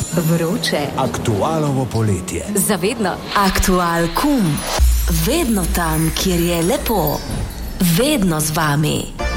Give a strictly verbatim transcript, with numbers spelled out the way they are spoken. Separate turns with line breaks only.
Vroče.
Aktualovo poletje.
Zavedno.
Aktual kum. Vedno tam, kjer je lepo. Vedno z vami.